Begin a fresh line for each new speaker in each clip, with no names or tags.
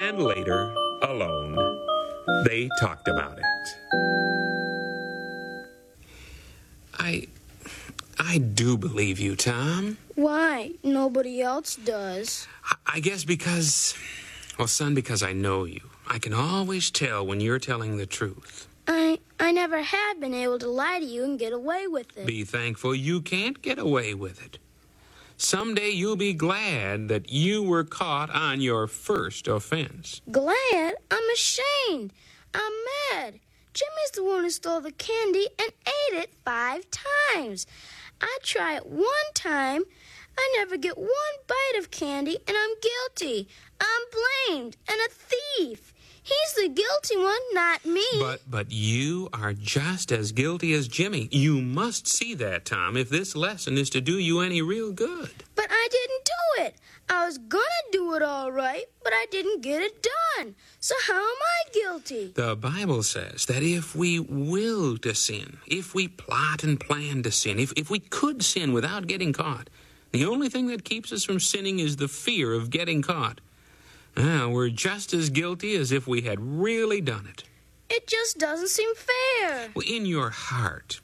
And later, alone, they talked about it. I do believe you, Tom.
Why? Nobody else does.
I guess because I know you. I can always tell when you're telling the truth.
I never have been able to lie to you and get away with it.
Be thankful you can't get away with it. Someday you'll be glad that you were caught on your first offense.
Glad? I'm ashamed. I'm mad. Jimmy's the one who stole the candy and ate it 5 times. I try it 1 time. I never get 1 bite of candy, and I'm guilty. I'm blamed and a thief. He's the guilty one, not me.
But you are just as guilty as Jimmy. You must see that, Tom, if this lesson is to do you any real good.
But I didn't do it. I was gonna do it all right, but I didn't get it done. So how am I guilty?
The Bible says that if we will to sin, if we plot and plan to sin, if we could sin without getting caught, the only thing that keeps us from sinning is the fear of getting caught. We're just as guilty as if we had really done it.
It just doesn't seem fair.
Well, in your heart,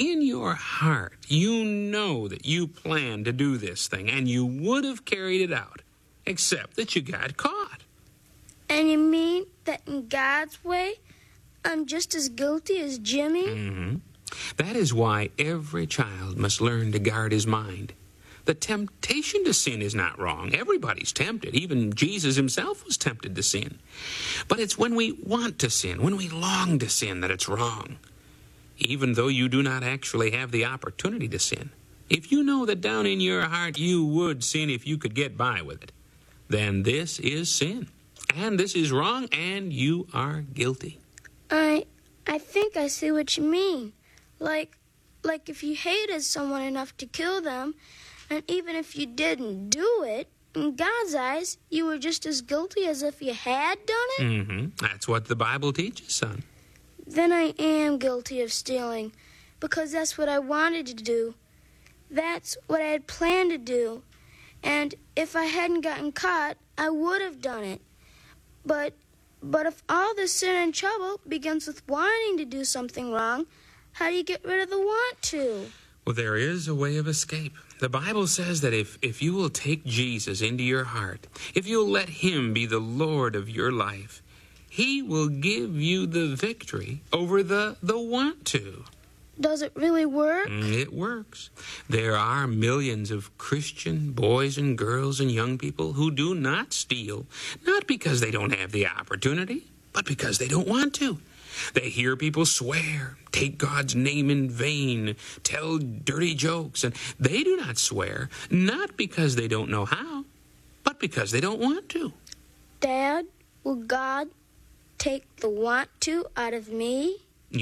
you know that you planned to do this thing, and you would have carried it out, except that you got caught.
And you mean that in God's way, I'm just as guilty as Jimmy?
Mm-hmm. That is why every child must learn to guard his mind. The temptation to sin is not wrong. Everybody's tempted. Even Jesus himself was tempted to sin. But it's when we want to sin, when we long to sin, that it's wrong. Even though you do not actually have the opportunity to sin. If you know that down in your heart you would sin if you could get by with it, then this is sin. And this is wrong, and you are guilty.
I think I see what you mean. Like if you hated someone enough to kill them, and even if you didn't do it, in God's eyes, you were just as guilty as if you had done it?
Mm-hmm. That's what the Bible teaches, son.
Then I am guilty of stealing, because that's what I wanted to do. That's what I had planned to do. And if I hadn't gotten caught, I would have done it. But if all this sin and trouble begins with wanting to do something wrong, how do you get rid of the want to?
Well, there is a way of escape. The Bible says that if you will take Jesus into your heart, if you'll let him be the Lord of your life, he will give you the victory over the want to.
Does it really work?
It works. There are millions of Christian boys and girls and young people who do not steal, not because they don't have the opportunity, but because they don't want to. They hear people swear, take God's name in vain, tell dirty jokes, and they do not swear, not because they don't know how, but because they don't want to.
Dad, will God take the want to out of me?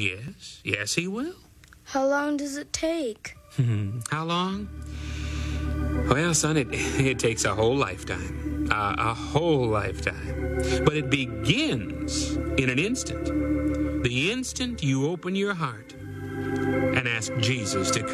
Yes, he will.
How long does it take?
How long? Well, son, it takes a whole lifetime. A whole lifetime. But it begins in an instant. The instant you open your heart and ask Jesus to come.